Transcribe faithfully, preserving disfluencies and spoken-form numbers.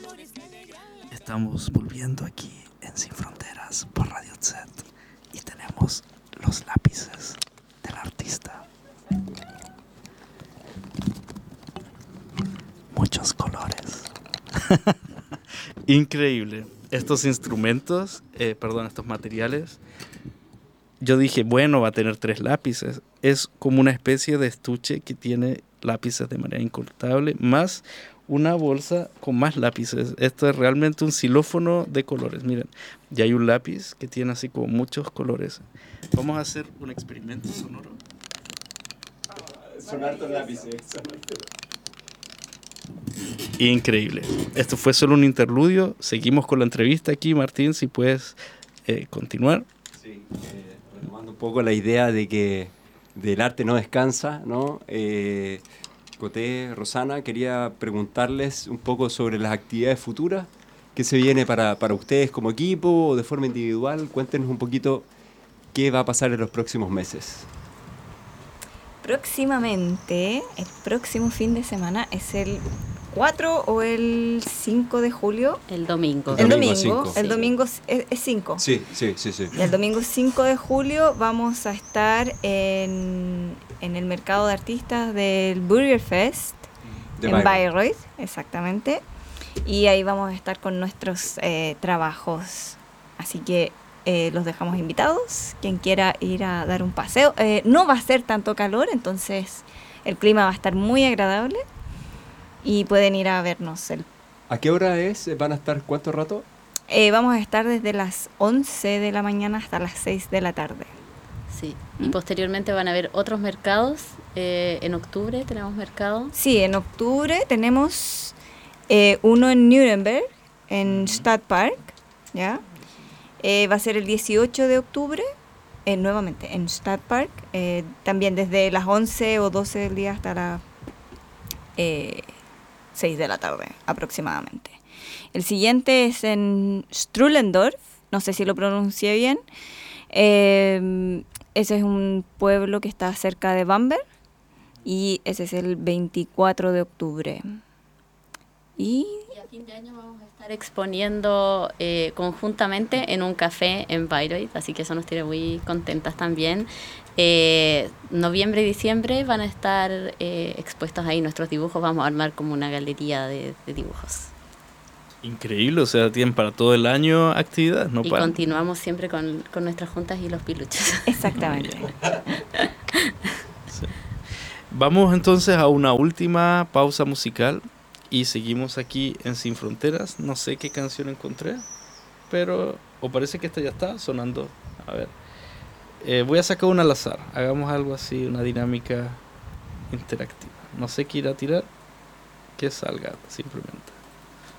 Estamos volviendo aquí en Sin Fronteras por Radio Set y tenemos los lápices del artista. Muchos colores. Increíble. Estos instrumentos, eh, perdón, estos materiales. Yo dije, bueno, va a tener tres lápices. Es como una especie de estuche que tiene lápices de manera incortable, más una bolsa con más lápices. Esto es realmente un xilófono de colores. Miren, ya hay un lápiz que tiene así como muchos colores. Vamos a hacer un experimento sonoro. Son hartos lápices. Increíble. Esto fue solo un interludio. Seguimos con la entrevista aquí. Martín, si puedes eh, continuar. Sí, eh, retomando un poco la idea de que del arte no descansa, ¿no? Eh, Coté, Rosana, quería preguntarles un poco sobre las actividades futuras. ¿Qué se viene para, para ustedes como equipo o de forma individual? Cuéntenos un poquito qué va a pasar en los próximos meses. Próximamente, el próximo fin de semana es el cuatro o el cinco de julio. El domingo. El domingo, domingo, cinco. el domingo es, es cinco. Sí, sí, sí, sí. El domingo cinco de julio vamos a estar en, en el mercado de artistas del Burger Fest De en Bayreuth. Bayreuth, exactamente. Y ahí vamos a estar con nuestros eh, trabajos. Así que eh, los dejamos invitados. Quien quiera ir a dar un paseo. Eh, no va a ser tanto calor, entonces el clima va a estar muy agradable. Y pueden ir a vernos. El, ¿A qué hora es? ¿Van a estar cuánto rato? eh, vamos a estar desde las once de la mañana hasta las seis de la tarde. Sí. Y posteriormente van a haber otros mercados. Eh, en octubre tenemos mercado. Sí, en octubre tenemos eh, uno en Nuremberg, en Stadtpark, ¿ya? Eh, va a ser el dieciocho de octubre, eh, nuevamente en Stadtpark, eh, también desde las once o doce del día hasta las eh, seis de la tarde aproximadamente. El siguiente es en Strulendorf, no sé si lo pronuncié bien. Eh, ese es un pueblo que está cerca de Bamberg y ese es el veinticuatro de octubre. Y Y a fin de año vamos a estar exponiendo eh, conjuntamente en un café en Bayreuth, así que eso nos tiene muy contentas también. Eh, noviembre y diciembre van a estar eh, expuestos ahí nuestros dibujos, vamos a armar como una galería de, de dibujos. Increíble, o sea, tienen para todo el año actividad, no Y paran. continuamos siempre con, con nuestras juntas y los piluches. exactamente. Sí. Vamos entonces a una última pausa musical y seguimos aquí en Sin Fronteras. No sé qué canción encontré, pero o parece que esta ya está sonando. A ver, eh, voy a sacar una al azar. Hagamos algo así, una dinámica interactiva. No sé qué ir a tirar, que salga simplemente.